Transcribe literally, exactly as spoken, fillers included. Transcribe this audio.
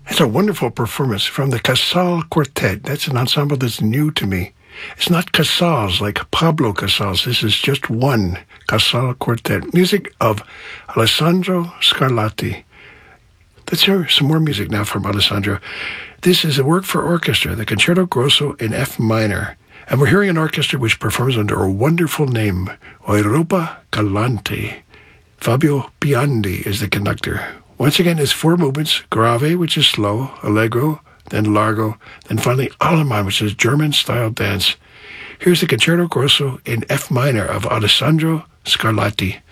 It's a wonderful performance from the Casal Quartet. That's an ensemble that's new to me. It's not Casals like Pablo Casals. This is just one Casal Quartet. Music of Alessandro Scarlatti. Let's hear some more music now from Alessandro. This is a work for orchestra, the Concerto Grosso in F minor. And we're hearing an orchestra which performs under a wonderful name, Europa Galante. Fabio Biondi is the conductor. Once again, it's four movements: grave, which is slow, allegro, then largo, then finally Allemande, which is German-style dance. Here's the Concerto Grosso in F minor of Alessandro Scarlatti.